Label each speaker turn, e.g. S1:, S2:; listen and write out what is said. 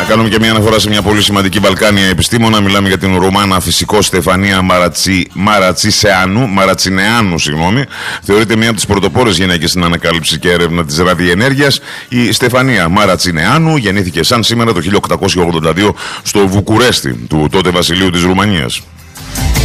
S1: κάνουμε και μια αναφορά σε μια πολύ σημαντική Βαλκάνια επιστήμονα. Μιλάμε για την Ρουμάνα φυσικό Στεφανία Μαρατσινεάνου. Θεωρείται μια από τις πρωτοπόρες γυναίκες στην ανακάλυψη και έρευνα της ραδιενέργειας. Η Στεφανία Μαρατσινεάνου γεννήθηκε σαν σήμερα το 1882 στο Βουκουρέστι του τότε βασιλείου της Ρουμανίας.